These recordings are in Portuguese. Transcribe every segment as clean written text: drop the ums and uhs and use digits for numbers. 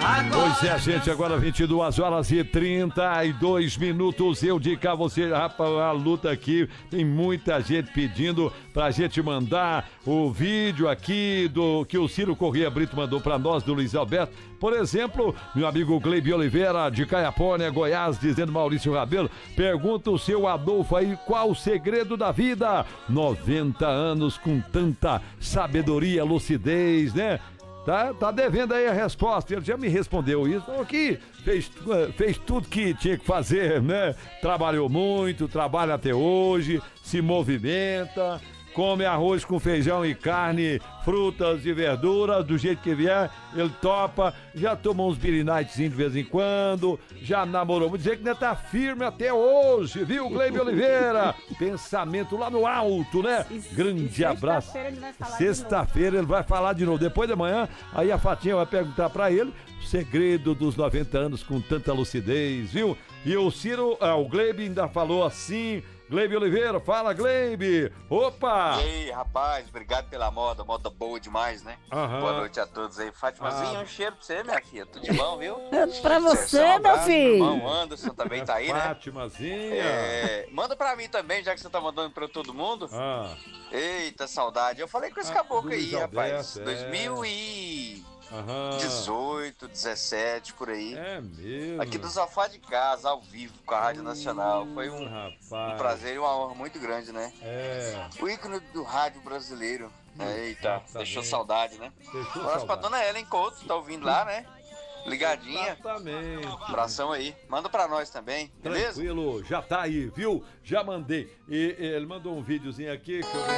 Pois é, gente, agora 22 horas e 32 minutos. Eu digo a você, rapaz, a luta aqui, tem muita gente pedindo pra gente mandar o vídeo aqui do que o Ciro Corrêa Brito mandou pra nós, do Luiz Alberto. Por exemplo, meu amigo Gleibe Oliveira, de Caiapônia, Goiás, dizendo: Maurício Rabelo, pergunta o seu Adolfo aí qual o segredo da vida. 90 anos com tanta sabedoria, lucidez, né? Tá devendo aí a resposta. Ele já me respondeu isso. Falou que fez tudo que tinha que fazer, né? Trabalhou muito, trabalha até hoje, se movimenta, come arroz com feijão e carne, frutas e verduras, do jeito que vier, ele topa. Já tomou uns Birinites de vez em quando, já namorou. Vou dizer que ainda tá firme até hoje, viu, Gleibe Oliveira? Pensamento lá no alto, né? Grande abraço. Sexta-feira ele vai falar de novo. Depois de manhã, aí a Fatinha vai perguntar pra ele o segredo dos 90 anos com tanta lucidez, viu? E o Ciro, o Gleibe ainda falou assim. Gleibe Oliveira, fala, Gleibe! Opa! E aí, rapaz, obrigado pela moda boa demais, né? Boa noite a todos aí. Fátimazinha, um cheiro pra você, minha filha, tudo de bom, viu? Pra você, meu filho! Meu irmão Anderson também tá aí, né? Fátimazinha! Manda pra mim também, já que você tá mandando pra todo mundo. Eita, saudade. Eu falei com esse caboclo aí, rapaz. 2018, 17, por aí. É mesmo? Aqui do sofá de casa, ao vivo, com a Rádio Nacional. Foi um prazer e uma honra muito grande, né? O ícone do rádio brasileiro. Eita, deixou saudade, né? Um abraço pra dona Ellen Couto, tá ouvindo lá, né? Ligadinha. Exatamente. Abração aí. Manda pra nós também, beleza? Tranquilo, já tá aí, viu? Já mandei. E ele mandou um videozinho aqui que eu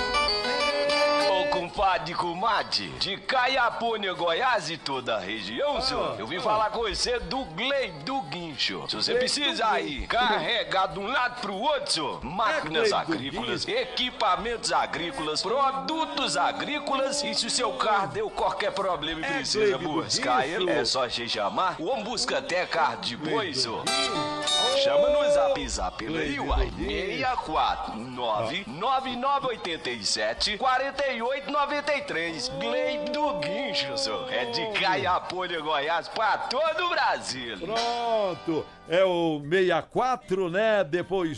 Ô compadre e comadre, de Caiapônia, Goiás e toda a região, senhor, eu vim falar com você do Gleibe do Guincho. Se você precisa aí carregar de um lado pro outro, senhor, máquinas agrícolas, equipamentos agrícolas, produtos agrícolas, e se o seu carro deu qualquer problema e precisa buscar ele, é só você chamar. O homem busca até carro de boi, senhor. Chama no zap aí, uai. 649-9987-4893. Gleibe do Guincho, senhor. É de Caiapônia, Goiás, pra todo o Brasil. Pronto. É o 64, né? Depois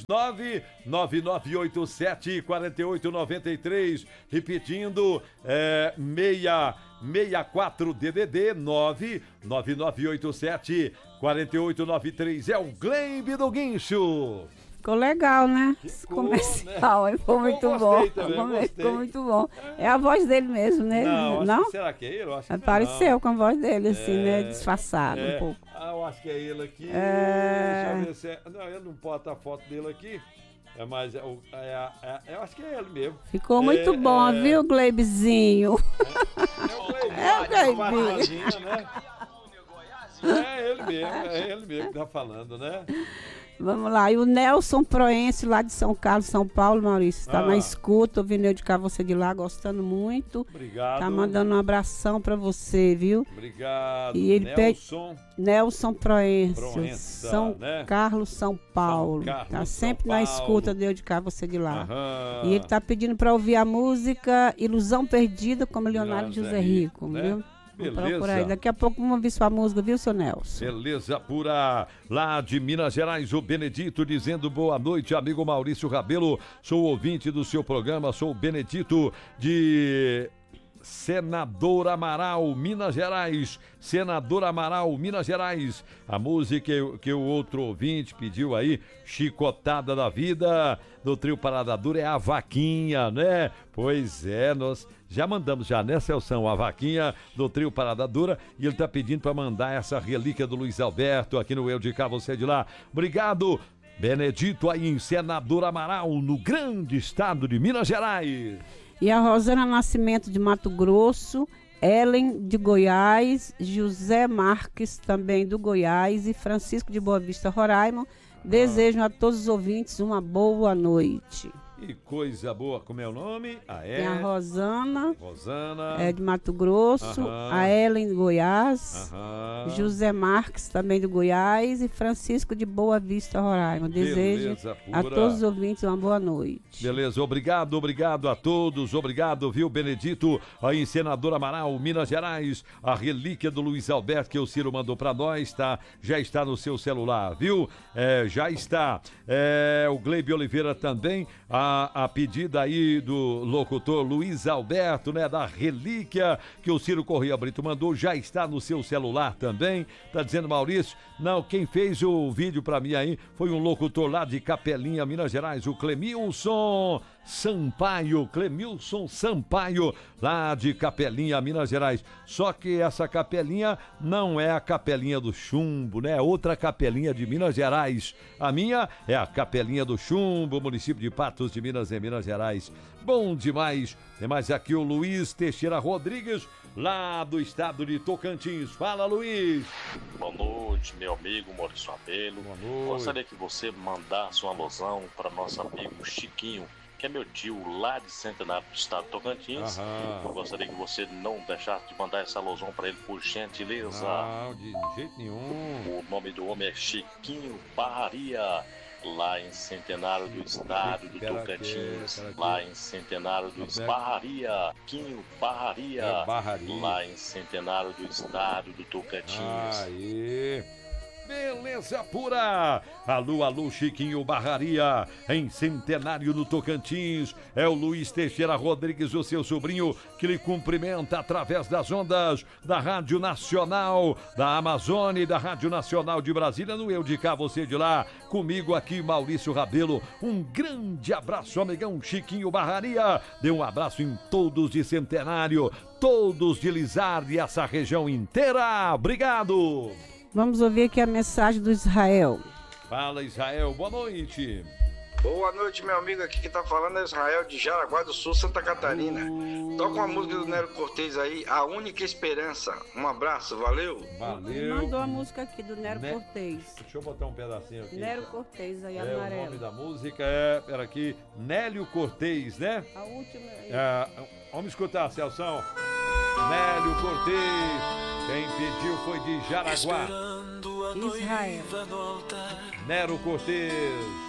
99987-4893. Repetindo, 64 DDD 99987-4893. É o Gleibe do Guincho. Ficou legal, né? Esse comercial, né? Ficou muito bom. Ficou muito bom. É a voz dele mesmo, né? Não? Será que é ele? Eu acho que apareceu com a voz dele, assim, né? Disfarçado um pouco. Eu acho que é ele aqui. Deixa eu ver se é. Não, ele não bota a foto dele aqui. Mas eu acho que é ele mesmo. Ficou muito bom, viu, Gleibezinho? É o Gleibe. É ele mesmo que tá falando, né? Vamos lá, e o Nelson Proense, lá de São Carlos, São Paulo, Maurício, está na escuta, ouvindo eu de cá, você de lá, gostando muito. Obrigado. Tá mandando um abração pra você, viu? Obrigado, e ele Nelson Proense, São né? Carlos, São Paulo. Tá sempre na escuta de eu de cá, você de lá. E ele tá pedindo pra ouvir a música Ilusão Perdida, como Leonardo José Rico, né? Viu? Beleza. Aí. Daqui a pouco vamos ouvir sua música, viu, seu Nelson? Beleza, pura. Lá de Minas Gerais, o Benedito dizendo boa noite, amigo Maurício Rabelo. Sou ouvinte do seu programa, sou o Benedito de Senador Amaral, Minas Gerais. Senador Amaral, Minas Gerais. A música que o outro ouvinte pediu aí, Chicotada da Vida, do trio Parada Dura, é a Vaquinha, né? Pois é, nós já mandamos né, Celção, a Vaquinha do trio Parada Dura, e ele tá pedindo para mandar essa relíquia do Luiz Alberto aqui no Eu de Cá, você de lá. Obrigado, Benedito, aí em Senador Amaral, no grande estado de Minas Gerais. E a Rosana Nascimento de Mato Grosso, Ellen de Goiás, José Marques também do Goiás e Francisco de Boa Vista, Roraima, desejam a todos os ouvintes uma boa noite. E coisa boa, como é o nome? Tem a Rosana. Rosana. É de Mato Grosso. A Ellen de Goiás. José Marques, também do Goiás. E Francisco de Boa Vista, Roraima. Desejo a todos os ouvintes uma boa noite. Beleza, obrigado a todos. Obrigado, viu, Benedito? Aí, Senador Amaral, Minas Gerais. A relíquia do Luiz Alberto que o Ciro mandou pra nós, tá? Já está no seu celular, viu? Já está. O Gleibe Oliveira também. A pedida aí do locutor Luiz Alberto, né, da relíquia que o Ciro Corrêa Brito mandou, já está no seu celular também. Tá dizendo, Maurício, não, quem fez o vídeo pra mim aí foi um locutor lá de Capelinha, Minas Gerais, o Clemilson Sampaio, lá de Capelinha, Minas Gerais. Só que essa capelinha não é a Capelinha do Chumbo, né? É outra capelinha de Minas Gerais. A minha é a Capelinha do Chumbo, município de Patos de Minas, em Minas Gerais. Bom demais. Tem mais aqui o Luiz Teixeira Rodrigues, lá do estado de Tocantins. Fala, Luiz. Boa noite, meu amigo Maurício Rabelo. Boa noite. Gostaria que você mandasse uma alusão para nosso amigo Chiquinho, que é meu tio lá de Centenário do estado de Tocantins. Eu gostaria que você não deixasse de mandar essa alusão para ele, por gentileza. Não, de jeito nenhum. O nome do homem é Chiquinho Barraria, lá em Centenário do estado do Tocantins. Lá em Centenário do Barraria. Chiquinho Barraria, lá em Centenário do estado do Tocantins. Aí. Beleza pura! Alô, Chiquinho Barraria, em Centenário no Tocantins. É o Luiz Teixeira Rodrigues, o seu sobrinho, que lhe cumprimenta através das ondas da Rádio Nacional da Amazônia e da Rádio Nacional de Brasília, no Eu de Cá, Você de Lá. Comigo aqui, Maurício Rabelo. Um grande abraço, amigão Chiquinho Barraria. Dê um abraço em todos de Centenário, todos de Lizarde e essa região inteira. Obrigado! Vamos ouvir aqui a mensagem do Israel. Fala, Israel, boa noite. Boa noite, meu amigo. Aqui quem tá falando é Israel de Jaraguá do Sul, Santa Catarina. Toca uma música do Nero Cortez aí, A Única Esperança. Um abraço, valeu. Ele mandou a música aqui do Nero Cortez. Deixa eu botar um pedacinho aqui. Nero Cortez aí, amarelo. O nome da música pera aqui, Nélio Cortez, né? A última aí. Vamos escutar, Celção. Nélio Cortez. Quem pediu foi de Jaraguá. Israel. Nero Cortez.